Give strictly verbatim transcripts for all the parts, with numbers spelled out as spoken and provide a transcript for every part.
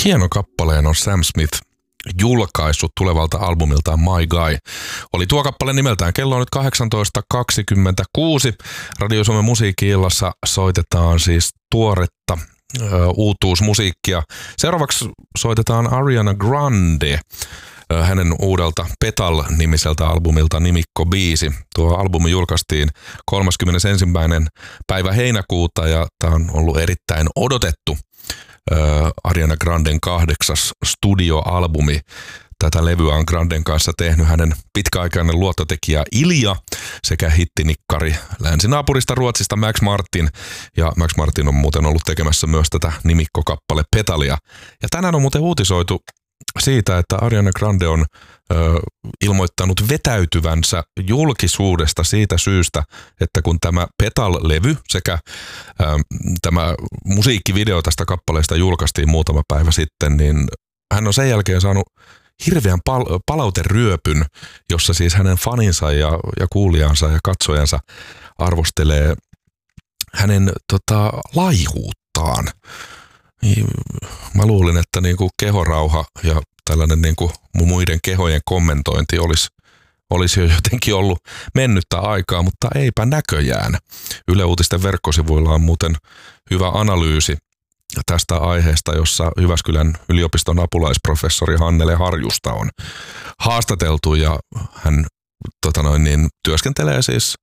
hieno kappaleen on Sam Smith julkaissut tulevalta albumiltaan My Guy. Oli tuo kappale nimeltään. Kello on nyt kahdeksantoista kaksikymmentäkuusi. Radio Suomen musiikki-illassa soitetaan siis tuoretta ö, uutuusmusiikkia. Seuraavaksi soitetaan Ariana Grande. Hänen uudelta Petal-nimiseltä albumilta nimikko-biisi. Tuo albumi julkaistiin kolmaskymmenesensimmäinen päivä heinäkuuta ja tämä on ollut erittäin odotettu Ariana Granden kahdeksas studioalbumi. Tätä levyä on Granden kanssa tehnyt hänen pitkäaikainen luottotekijä Ilja sekä hittinikkari länsinaapurista Ruotsista Max Martin. Ja Max Martin on muuten ollut tekemässä myös tätä nimikkokappale Petalia. Ja tänään on muuten uutisoitu siitä, että Ariana Grande on ö, ilmoittanut vetäytyvänsä julkisuudesta siitä syystä, että kun tämä Petal-levy sekä ö, tämä musiikkivideo tästä kappaleesta julkaistiin muutama päivä sitten, niin hän on sen jälkeen saanut hirveän pal- palauteryöpyn, jossa siis hänen faninsa ja, ja kuulijansa ja katsojansa arvostelee hänen tota, laihuuttaan. Niin, mä luulin, että niinku kehorauha ja tällainen niinku muiden kehojen kommentointi olisi, olisi jo jotenkin ollut mennyttä aikaa, mutta eipä näköjään. Yle Uutisten verkkosivuilla on muuten hyvä analyysi tästä aiheesta, jossa Jyväskylän yliopiston apulaisprofessori Hannele Harjusta on haastateltu ja hän tota noin, niin, työskentelee siis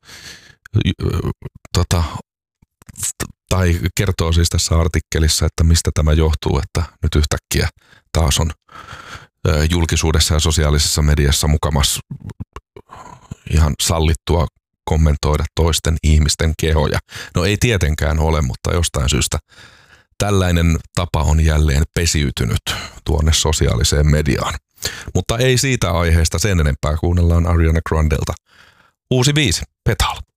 tota, tai kertoo siis tässä artikkelissa, että mistä tämä johtuu, että nyt yhtäkkiä taas on julkisuudessa ja sosiaalisessa mediassa mukamas ihan sallittua kommentoida toisten ihmisten kehoja. No ei tietenkään ole, mutta jostain syystä tällainen tapa on jälleen pesiytynyt tuonne sosiaaliseen mediaan. Mutta ei siitä aiheesta sen enempää, kuunnellaan Ariana Grandelta uusi biisi, Petal.